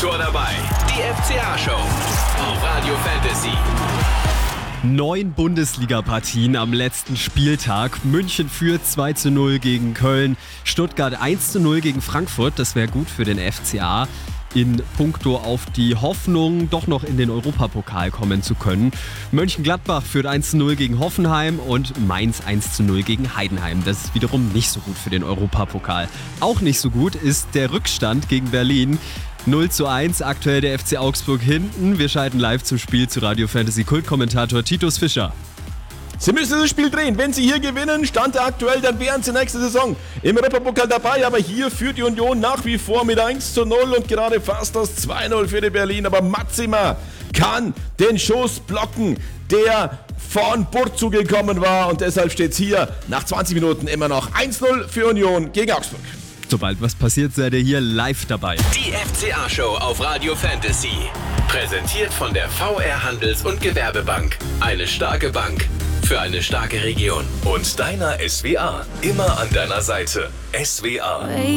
Tor dabei. Die FCA-Show auf Radio Fantasy. 9 Bundesliga-Partien am letzten Spieltag. München führt 2:0 gegen Köln. Stuttgart 1:0 gegen Frankfurt. Das wäre gut für den FCA. In puncto auf die Hoffnung, doch noch in den Europapokal kommen zu können. Mönchengladbach führt 1:0 gegen Hoffenheim und Mainz 1:0 gegen Heidenheim. Das ist wiederum nicht so gut für den Europapokal. Auch nicht so gut ist der Rückstand gegen Berlin. 0:1, aktuell der FC Augsburg hinten. Wir schalten live zum Spiel zu Radio Fantasy Kultkommentator Titus Fischer. Sie müssen das Spiel drehen. Wenn Sie hier gewinnen, Stand aktuell, dann wären Sie nächste Saison im Europapokal dabei. Aber hier führt die Union nach wie vor mit 1:0 und gerade fast das 2:0 für die Berlin. Aber Matsima kann den Schuss blocken, der von Burzu gekommen war. Und deshalb steht es hier nach 20 Minuten immer noch 1:0 für Union gegen Augsburg. Sobald was passiert, seid ihr hier live dabei. Die FCA-Show auf Radio Fantasy. Präsentiert von der VR Handels- und Gewerbebank. Eine starke Bank für eine starke Region. Und deiner SWA. Immer an deiner Seite. SWA.